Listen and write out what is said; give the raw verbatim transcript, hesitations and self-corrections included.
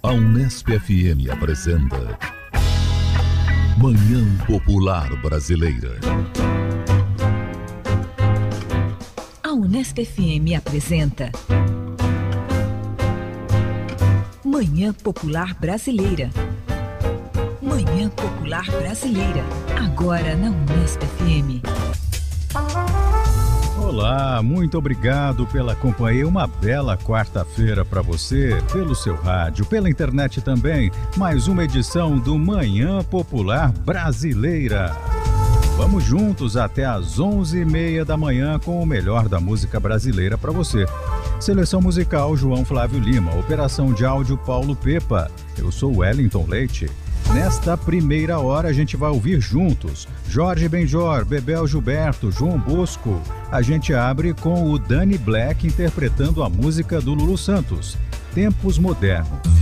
A Unesp F M apresenta Manhã Popular Brasileira. A Unesp F M apresenta Manhã Popular Brasileira. Manhã Popular Brasileira, agora na Unesp F M. Olá, muito obrigado pela companhia. Uma bela quarta-feira para você, pelo seu rádio, pela internet também. Mais uma edição do Manhã Popular Brasileira. Vamos juntos até às onze e meia da manhã com o melhor da música brasileira para você. Seleção musical João Flávio Lima, operação de áudio Paulo Pepa. Eu sou Wellington Leite. Nesta primeira hora a gente vai ouvir juntos Jorge Benjor, Bebel Gilberto, João Bosco. A gente abre com o Danny Black interpretando a música do Lulu Santos, Tempos Modernos.